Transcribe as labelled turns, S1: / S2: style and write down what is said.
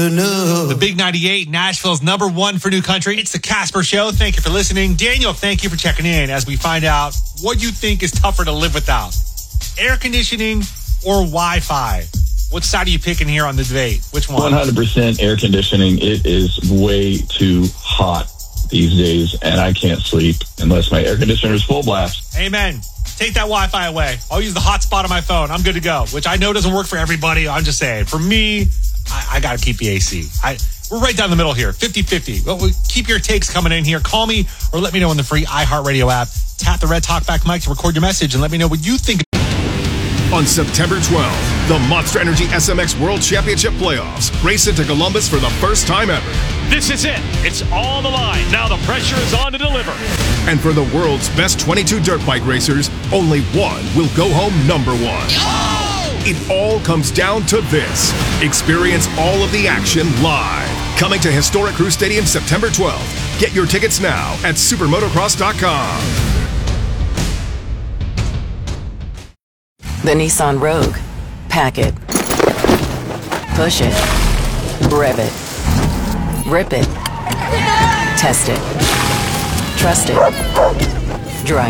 S1: enough.
S2: The Big 98, Nashville's #1 for new country. It's the Casper Show. Thank you for listening. Daniel, thank you for checking in as we find out what you think is tougher to live without. Air conditioning or Wi-Fi? What side are you picking here on the debate? Which one?
S3: 100% air conditioning. It is way too hot these days, and I can't sleep unless my air conditioner is full blast.
S2: Amen. Take that Wi-Fi away. I'll use the hotspot on my phone. I'm good to go, which I know doesn't work for everybody. I'm just saying. For me, I got to keep the AC. We're right down the middle here, 50-50. But keep your takes coming in here. Call me or let me know in the free iHeartRadio app. Tap the red talkback mic to record your message and let me know what you think.
S4: On September 12th, the Monster Energy SMX World Championship Playoffs race into Columbus for the first time ever.
S5: This is it. It's on the line. Now the pressure is on to deliver.
S4: And for the world's best 22 dirt bike racers, only one will go home #1.
S5: Oh!
S4: It all comes down to this. Experience all of the action live. Coming to Historic Crew Stadium September 12th. Get your tickets now at supermotocross.com.
S6: The Nissan Rogue. Pack it. Push it. Rev it. Rip it. Test it. Trust it. Drive